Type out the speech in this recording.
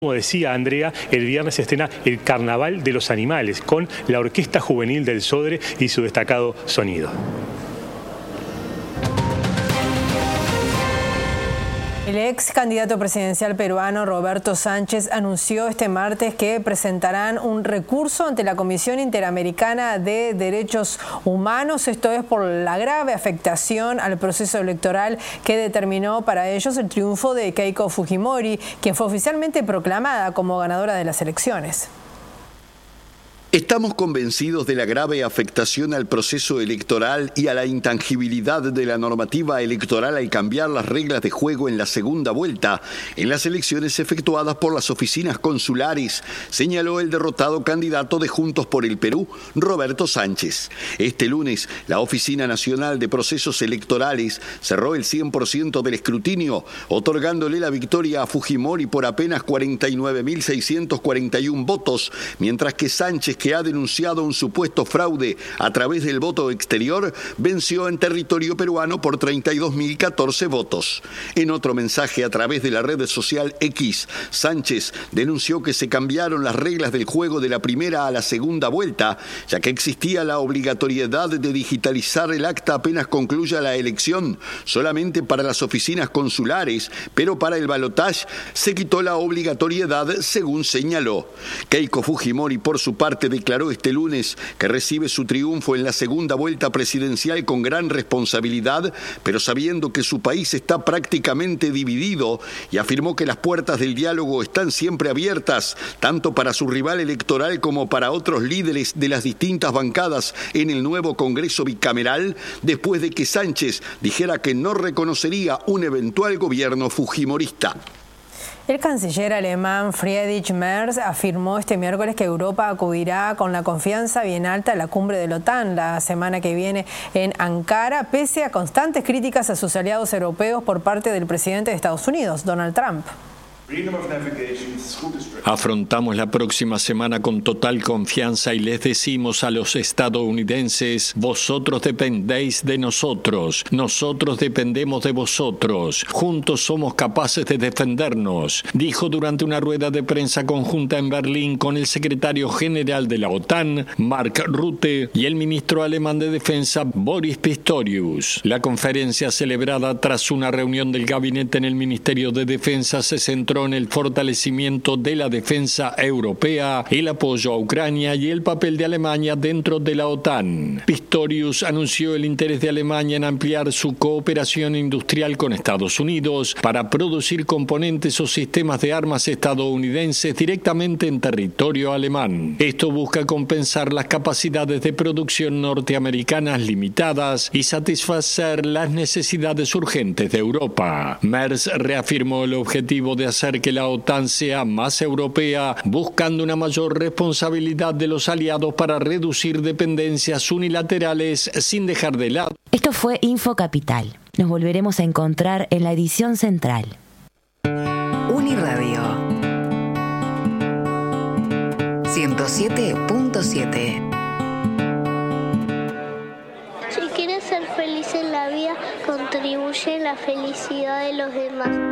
Como decía Andrea, el viernes se estrena el Carnaval de los Animales con la Orquesta Juvenil del Sodre y su destacado sonido. El ex candidato presidencial peruano Roberto Sánchez anunció este martes que presentarán un recurso ante la Comisión Interamericana de Derechos Humanos. Esto es por la grave afectación al proceso electoral que determinó para ellos el triunfo de Keiko Fujimori, quien fue oficialmente proclamada como ganadora de las elecciones. Estamos convencidos de la grave afectación al proceso electoral y a la intangibilidad de la normativa electoral al cambiar las reglas de juego en la segunda vuelta en las elecciones efectuadas por las oficinas consulares, señaló el derrotado candidato de Juntos por el Perú, Roberto Sánchez. Este lunes, la Oficina Nacional de Procesos Electorales cerró el 100% del escrutinio, otorgándole la victoria a Fujimori por apenas 49.641 votos, mientras que Sánchez, que ha denunciado un supuesto fraude a través del voto exterior, venció en territorio peruano por 32.014 votos. En otro mensaje a través de la red social X, Sánchez denunció que se cambiaron las reglas del juego de la primera a la segunda vuelta, ya que existía la obligatoriedad de digitalizar el acta apenas concluya la elección, solamente para las oficinas consulares, pero para el balotaje se quitó la obligatoriedad, según señaló. Keiko Fujimori, por su parte, declaró este lunes que recibe su triunfo en la segunda vuelta presidencial con gran responsabilidad, pero sabiendo que su país está prácticamente dividido, y afirmó que las puertas del diálogo están siempre abiertas, tanto para su rival electoral como para otros líderes de las distintas bancadas en el nuevo Congreso bicameral, después de que Sánchez dijera que no reconocería un eventual gobierno fujimorista. El canciller alemán Friedrich Merz afirmó este miércoles que Europa acudirá con la confianza bien alta a la cumbre de la OTAN la semana que viene en Ankara, pese a constantes críticas a sus aliados europeos por parte del presidente de Estados Unidos, Donald Trump. Afrontamos la próxima semana con total confianza y les decimos a los estadounidenses: vosotros dependéis de nosotros, nosotros dependemos de vosotros, juntos somos capaces de defendernos, dijo durante una rueda de prensa conjunta en Berlín con el secretario general de la OTAN, Mark Rutte, y el ministro alemán de Defensa, Boris Pistorius. La conferencia, celebrada tras una reunión del gabinete en el Ministerio de Defensa, se centró en el fortalecimiento de la defensa europea, el apoyo a Ucrania y el papel de Alemania dentro de la OTAN. Pistorius anunció el interés de Alemania en ampliar su cooperación industrial con Estados Unidos para producir componentes o sistemas de armas estadounidenses directamente en territorio alemán. Esto busca compensar las capacidades de producción norteamericanas limitadas y satisfacer las necesidades urgentes de Europa. Merz reafirmó el objetivo de hacer que la OTAN sea más europea, buscando una mayor responsabilidad de los aliados para reducir dependencias unilaterales sin dejar de lado. Esto fue Info Capital. Nos volveremos a encontrar en la edición central. Uniradio 107.7. Si quieres ser feliz en la vida, contribuye a la felicidad de los demás.